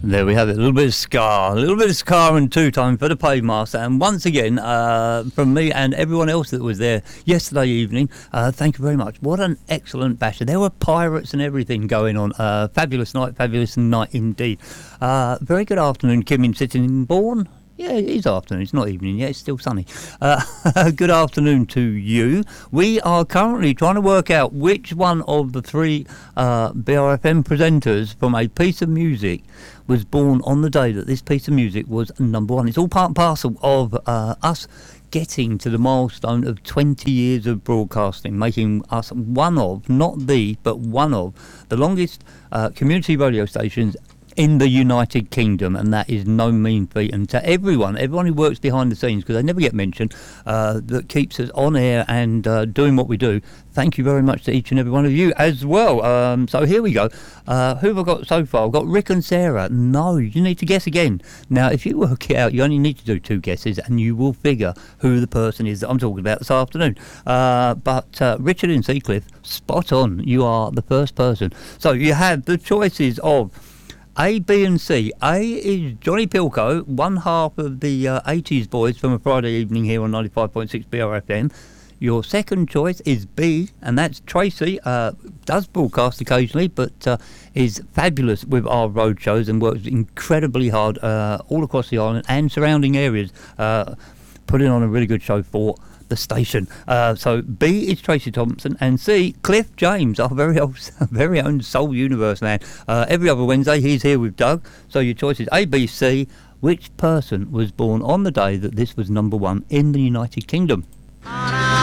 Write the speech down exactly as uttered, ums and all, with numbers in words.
There we have it, a little bit of Scar, a little bit of Scar and two time for the Paymaster. And once again, uh, from me and everyone else that was there yesterday evening, uh, thank you very much. What an excellent basher. There were pirates and everything going on. Uh, fabulous night, fabulous night indeed. Uh, very good afternoon, Kim in Sittingbourne. Yeah, it is afternoon. It's not evening yet. It's still sunny. Uh, good afternoon to you. We are currently trying to work out which one of the three uh, B R F M presenters from a piece of music was born on the day that this piece of music was number one. It's all part and parcel of uh, us getting to the milestone of twenty years of broadcasting, making us one of, not the, but one of the longest uh, community radio stations in the United Kingdom, and that is no mean feat. And to everyone, everyone who works behind the scenes, because they never get mentioned, uh, that keeps us on air and uh, doing what we do, thank you very much to each and every one of you as well. Um, so here we go. Uh, who have I got so far? I've got Rick and Sarah. No, you need to guess again. Now, if you work it out, you only need to do two guesses, and you will figure who the person is that I'm talking about this afternoon. Uh, but uh, Richard and Seacliff, spot on. You are the first person. So you have the choices of A, B and C. A is Johnny Pilco, one half of the uh, eighties boys from a Friday evening here on ninety-five point six B R F M. Your second choice is B, and that's Tracy. Uh, does broadcast occasionally, but uh, is fabulous with our road shows and works incredibly hard uh, all across the island and surrounding areas, uh, putting on a really good show for the station. Uh, so B is Tracy Thompson, and C, Cliff James, our very old, very own Soul Universe man. Uh, every other Wednesday he's here with Doug. So your choice is A, B, C. Which person was born on the day that this was number one in the United Kingdom?